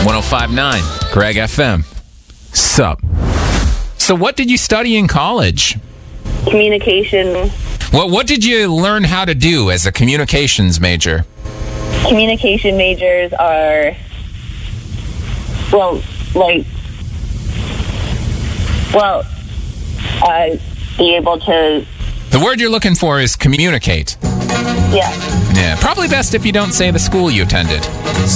105.9 Greg FM. Sup? So what did you study in college? Communication. Well, what did you learn how to do as a communications major? Communication majors are, be able to... The word you're looking for is communicate. Yeah. Yeah, probably best if you don't say the school you attended.